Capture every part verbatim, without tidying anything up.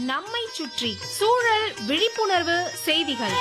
நம்மை சுற்றி சூழல் விழிப்புணர்வு செய்திகள்.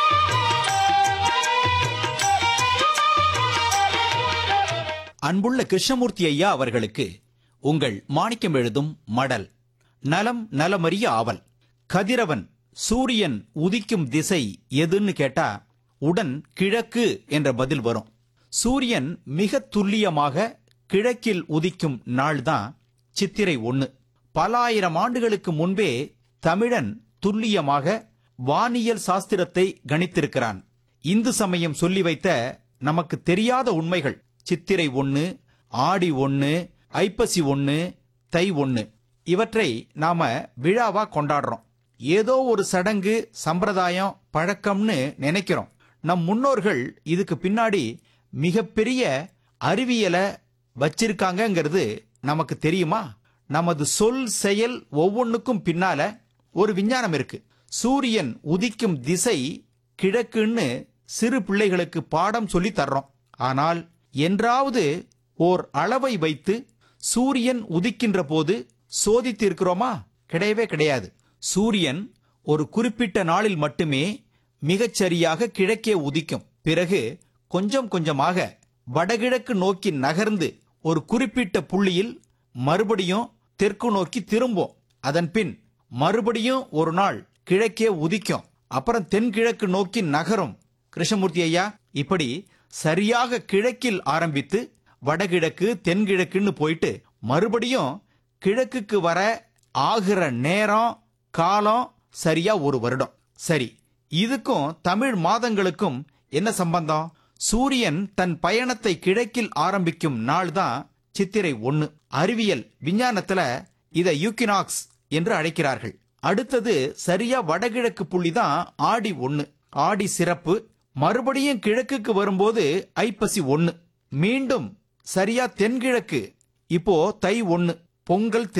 அன்புள்ள கிருஷ்ணமூர்த்தி ஐயா அவர்களுக்கு உங்கள் மாணிக்கம் எழுதும் மடல். நலம் நலமறிய ஆவல். கதிரவன் சூரியன் உதிக்கும் திசை எதுன்னு கேட்டா உடன் கிழக்கு என்ற பதில் வரும். சூரியன் மிக துல்லியமாக கிழக்கில் உதிக்கும் நாள்தான் சித்திரை ஒன்னு. பல ஆயிரம் ஆண்டுகளுக்கு முன்பே தமிழன் துல்லியமாக வானியல் சாஸ்திரத்தை கணித்திருக்கிறான். இந்து சமயம் சொல்லி வைத்த நமக்கு தெரியாத உண்மைகள் சித்திரை ஒன்னு, ஆடி ஒன்னு, ஐப்பசி ஒன்னு, தை ஒன்னு, இவற்றை நாம விழாவா கொண்டாடுறோம். ஏதோ ஒரு சடங்கு, சம்பிரதாயம், பழக்கம்னு நினைக்கிறோம். நம் முன்னோர்கள் இதுக்கு பின்னாடி மிகப்பெரிய அறிவியலை வச்சிருக்காங்கிறது நமக்கு தெரியுமா? நமது சொல் செயல் ஒவ்வொன்றுக்கும் பின்னால ஒரு விஞ்ஞானம் இருக்கு. சூரியன் உதிக்கும் திசை கிழக்குன்னு சிறு பிள்ளைகளுக்கு பாடம் சொல்லி தர்றோம். ஆனால் என்றாவது ஓர் அளவை வைத்து சூரியன் உதிக்கின்ற போது சோதித்து இருக்கிறோமா? கிடையவே கிடையாது. சூரியன் ஒரு குறிப்பிட்ட நாளில் மட்டுமே மிகச்சரியாக கிழக்கே உதிக்கும். பிறகு கொஞ்சம் கொஞ்சமாக வடகிழக்கு நோக்கி நகர்ந்து ஒரு குறிப்பிட்ட புள்ளியில் மறுபடியும் தெற்கு நோக்கி திரும்பும். அதன் பின் மறுபடியும் ஒரு நாள் கிழக்கே உதிக்கும். அப்புறம் தென்கிழக்கு நோக்கி நகரும். கிருஷ்ணமூர்த்தி ஐயா, இப்படி சரியாக கிழக்கில் ஆரம்பித்து வடகிழக்கு தென்கிழக்குன்னு போயிட்டு மறுபடியும் கிழக்குக்கு வர ஆகிற நேரம் காலம் சரியா ஒரு வருடம். சரி, இதுக்கும் தமிழ் மாதங்களுக்கும் என்ன சம்பந்தம்? சூரியன் தன் பயணத்தை கிழக்கில் ஆரம்பிக்கும் நாள் தான் சித்திரை ஒன்னு. அறிவியல் விஞ்ஞானத்துல இதை யூக்கினாக்ஸ் என்று அழைக்கிறார்கள். அடுத்தது சரியா வடகிழக்கு புள்ளி தான் ஆடி ஒன்னு. ஆடி சிறப்பு. மறுபடியும் கிழக்குக்கு வரும்போது ஐப்பசி ஒன்னு. மீண்டும் சரியா தென்கிழக்கு இப்போ தை ஒன்னு, பொங்கல்.